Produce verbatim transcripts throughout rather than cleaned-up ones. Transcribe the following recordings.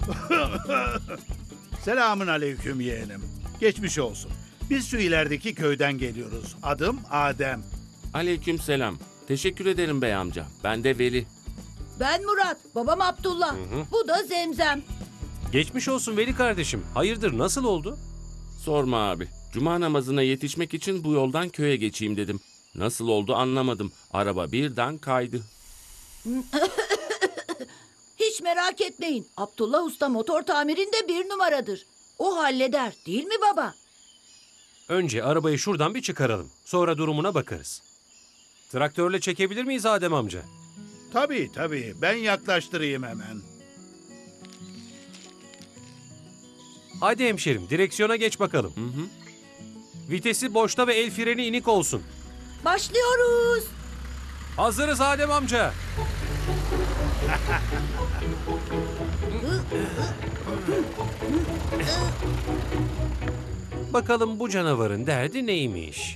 Selamün aleyküm yeğenim. Geçmiş olsun. Biz şu ilerideki köyden geliyoruz. Adım Adem. Aleykümselam. Teşekkür ederim bey amca. Ben de Veli. Ben Murat, babam Abdullah. Bu da Zemzem. Geçmiş olsun Veli kardeşim. Hayırdır, nasıl oldu? Sorma abi. Cuma namazına yetişmek için bu yoldan köye geçeyim dedim. Nasıl oldu anlamadım. Araba birden kaydı. Hiç merak etmeyin. Abdullah Usta motor tamirinde bir numaradır. O halleder, değil mi baba? Önce arabayı şuradan bir çıkaralım. Sonra durumuna bakarız. Traktörle çekebilir miyiz Adem amca? Tabii tabii. Ben yaklaştırayım hemen. Hadi hemşerim, direksiyona geç bakalım. Hı hı. Vitesi boşta ve el freni inik olsun. Başlıyoruz. Hazırız Adem amca. Bakalım bu canavarın derdi neymiş?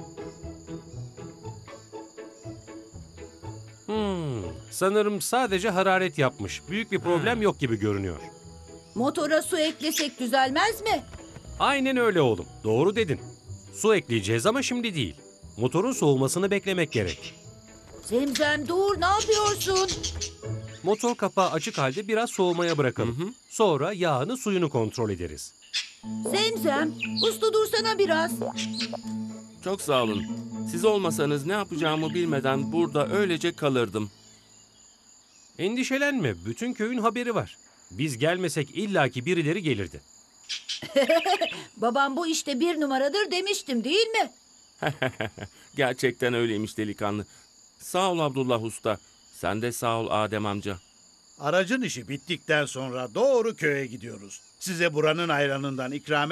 Hmm, sanırım sadece hararet yapmış. Büyük bir problem yok gibi görünüyor. Motora su eklesek düzelmez mi? Aynen öyle oğlum. Doğru dedin. Su ekleyeceğiz ama şimdi değil. Motorun soğumasını beklemek gerek. Zemzem dur, ne yapıyorsun? Motor kapağı açık halde biraz soğumaya bırakalım. Hı hı. Sonra yağını suyunu kontrol ederiz. Zemzem, uslu dursana biraz. Çok sağ olun. Siz olmasanız ne yapacağımı bilmeden burada öylece kalırdım. Endişelenme, bütün köyün haberi var. Biz gelmesek illaki birileri gelirdi. Babam bu işte bir numaradır demiştim, değil mi? Gerçekten öyleymiş delikanlı. Sağ ol Abdullah Usta. Sen de sağ ol Adem amca. Aracın işi bittikten sonra doğru köye gidiyoruz. Size buranın ayranından ikram